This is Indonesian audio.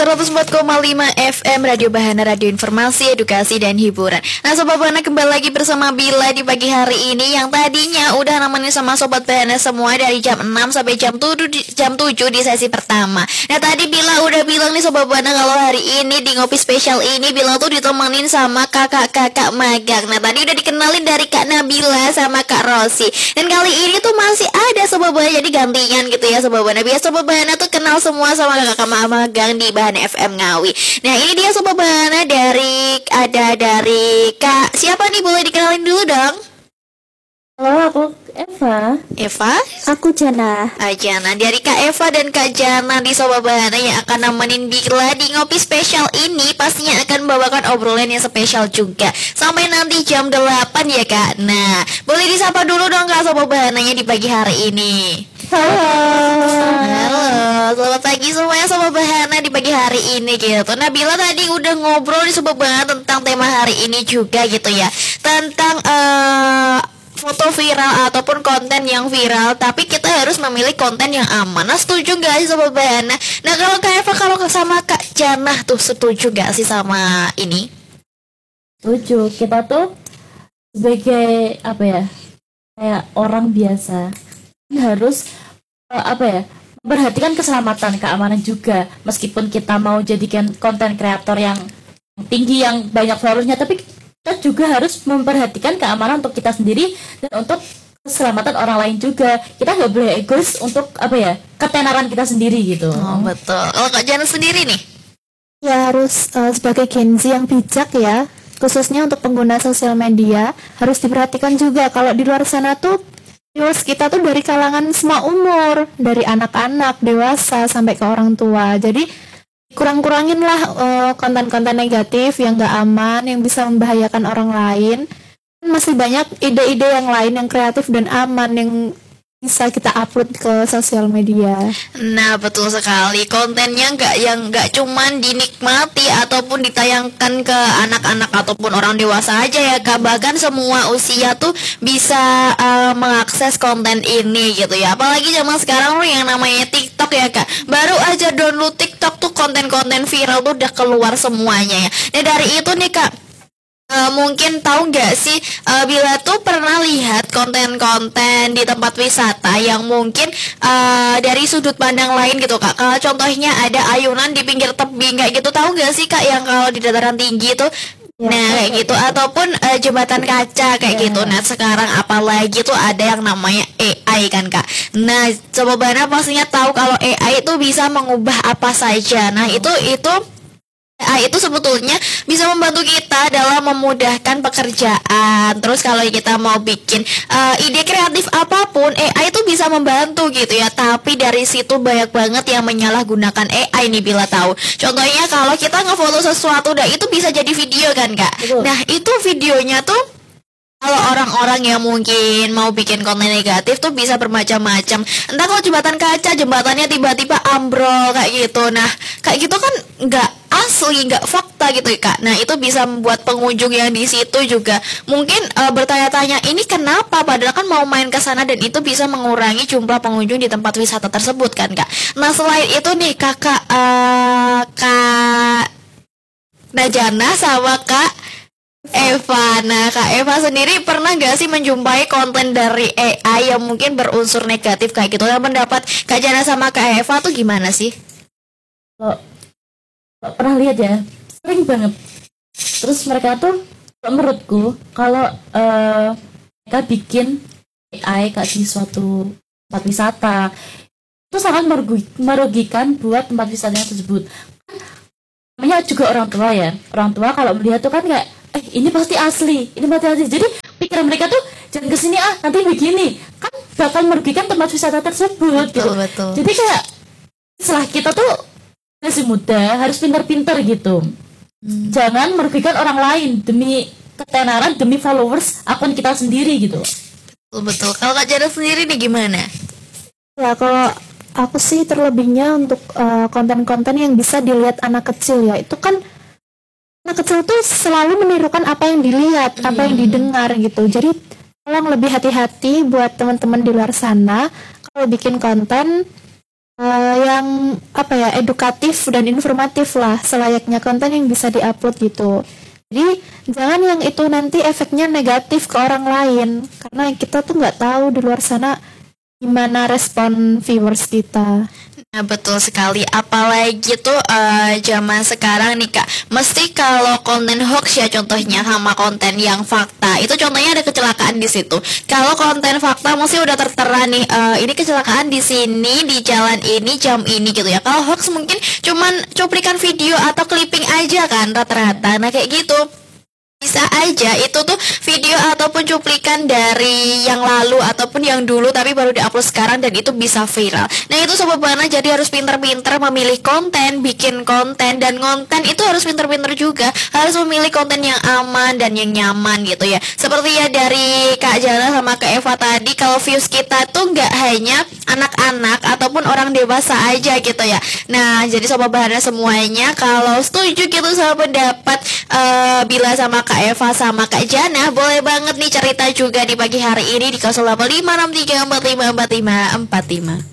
104,5 FM Radio Bahana, radio informasi, edukasi, dan hiburan. Nah Sobat Bahana, kembali lagi bersama Bila di pagi hari ini, yang tadinya udah nemenin sama Sobat Bahana semua dari jam 6 sampai jam 7 di sesi pertama. Nah tadi Bila udah bilang nih Sobat Bahana kalau hari ini di Ngopi Spesial ini Bila tuh ditemenin sama kakak-kakak magang. Nah tadi udah dikenalin dari Kak Nabila sama Kak Rosi. Dan kali ini tuh masih ada Sobat Bahana, jadi gantian gitu ya Sobat Bahana. Biasa Sobat Bahana tuh kenal semua sama kakak magang di Bahana FM Ngawi. Nah ini dia Sobat Bahana, dari Kak siapa nih, boleh dikenalin dulu dong? Halo, aku Eva. Eva? Aku Jana. Jana, dari Kak Eva dan Kak Jana di Sobat Bahana yang akan nemenin Bila di Ngopi Spesial ini, pastinya akan membawakan obrolan yang spesial juga sampai nanti jam 8 ya Kak. Nah, boleh disapa dulu dong Kak Sobat Bahananya di pagi hari ini. Halo, selamat pagi semuanya Sobat Bahana di pagi hari ini gitu. Nah Bila tadi udah ngobrol di Sobat Bahana tentang tema hari ini juga gitu ya, tentang foto viral ataupun konten yang viral, tapi kita harus memilih konten yang aman. Nah setuju gak sih Sobat Bahana? Nah kalau Kak Eva, kalau sama Kak Jana tuh setuju gak sih sama ini? Setuju. Kita tuh sebagai kayak orang biasa harus memperhatikan keselamatan, keamanan juga. Meskipun kita mau jadikan konten kreator yang tinggi, yang banyak followersnya, tapi kita juga harus memperhatikan keamanan untuk kita sendiri dan untuk keselamatan orang lain juga. Kita nggak boleh egois untuk ketenaran kita sendiri gitu. Oh betul. Kalau Kak Jana sendiri nih? Ya harus sebagai Gen Z yang bijak ya, khususnya untuk pengguna sosial media, harus diperhatikan juga kalau di luar sana tuh viewers kita tuh dari kalangan semua umur, dari anak-anak, dewasa, sampai ke orang tua. Jadi kurang-kurangin lah konten-konten negatif yang gak aman, yang bisa membahayakan orang lain. Masih banyak ide-ide yang lain yang kreatif dan aman yang bisa kita upload ke sosial media. Nah betul sekali, kontennya nggak cuman dinikmati ataupun ditayangkan ke anak-anak ataupun orang dewasa aja ya Kak, bahkan semua usia tuh bisa mengakses konten ini gitu ya. Apalagi zaman sekarang loh yang namanya TikTok ya Kak, baru aja download TikTok tuh konten-konten viral tuh udah keluar semuanya ya. Nah dari itu nih Kak, mungkin tahu nggak sih Bila tuh pernah lihat konten-konten di tempat wisata yang mungkin dari sudut pandang lain gitu Kak. Kalau contohnya ada ayunan di pinggir tebing kayak gitu, tahu nggak sih Kak, yang kalau di dataran tinggi tuh kayak gitu, ataupun jembatan kaca kayak gitu. Nah sekarang apalagi tuh ada yang namanya AI kan Kak. Nah Sobat Bahana pastinya tahu kalau AI itu bisa mengubah apa saja. Nah itu AI itu sebetulnya bisa membantu kita dalam memudahkan pekerjaan. Terus kalau kita mau bikin ide kreatif apapun, AI itu bisa membantu gitu ya. Tapi dari situ banyak banget yang menyalahgunakan AI nih Bila tahu. Contohnya kalau kita ngefoto sesuatu, itu bisa jadi video kan Kak. Betul. Nah itu videonya tuh kalau orang-orang yang mungkin mau bikin konten negatif tuh bisa bermacam-macam. Entah kalau jembatan kaca, jembatannya tiba-tiba ambrol kayak gitu. Nah kayak gitu kan nggak asli, nggak fakta gitu Kak. Nah itu bisa membuat pengunjung yang di situ juga mungkin bertanya-tanya ini kenapa, padahal kan mau main ke sana, dan itu bisa mengurangi jumlah pengunjung di tempat wisata tersebut kan Kak. Nah selain itu nih Kak Najana sama Kak Eva. Nah Kak Eva sendiri pernah gak sih menjumpai konten dari AI yang mungkin berunsur negatif kayak gitu? Yang pendapat Kak Jana sama Kak Eva tuh gimana sih? Kalau pernah lihat ya, sering banget. Terus mereka tuh menurutku kalau mereka bikin AI kayak di suatu tempat wisata itu sangat merugikan buat tempat wisatanya tersebut. Namanya juga orang tua ya. Orang tua kalau melihat tuh kan kayak ini pasti asli, ini pasti asli. Jadi pikiran mereka tuh jangan kesini nanti begini, kan bakal merugikan tempat wisata tersebut. Betul. Jadi kayak setelah kita tuh masih muda harus pintar-pintar gitu. Jangan merugikan orang lain demi ketenaran, demi followers akun kita sendiri gitu. Betul. Kalau Kak Jana sendiri nih gimana? Ya kalau aku sih terlebihnya untuk konten-konten yang bisa dilihat anak kecil ya, itu kan anak kecil tuh selalu menirukan apa yang dilihat, apa yang didengar gitu. Jadi tolong lebih hati-hati buat teman-teman di luar sana kalau bikin konten, yang apa ya, edukatif dan informatif lah, selayaknya konten yang bisa diupload gitu. Jadi jangan yang itu nanti efeknya negatif ke orang lain, karena kita tuh nggak tahu di luar sana gimana respon viewers kita. Nah, betul sekali. Apalagi tuh zaman sekarang nih Kak, mesti kalau konten hoax ya contohnya sama konten yang fakta, itu contohnya ada kecelakaan di situ. Kalau konten fakta mesti udah tertera nih, ini kecelakaan di sini, di jalan ini, jam ini gitu ya. Kalau hoax mungkin cuman cuplikan video atau clipping aja kan rata-rata. Nah kayak gitu. Bisa aja itu tuh video ataupun cuplikan dari yang lalu ataupun yang dulu tapi baru diupload sekarang dan itu bisa viral. Nah itu Sobat Buana, jadi harus pinter-pinter memilih konten, bikin konten, dan konten itu harus pinter-pinter juga. Harus memilih konten yang aman dan yang nyaman gitu ya. Seperti ya dari Kak Jana sama Kak Eva tadi, kalau views kita tuh nggak hanya anak-anak ataupun orang dewasa aja gitu ya. Nah jadi Sobat Buana semuanya, kalau setuju gitu sama pendapat Bila sama Kak Eva sama Kak Jana, boleh banget nih cerita juga di pagi hari ini di 085634545545.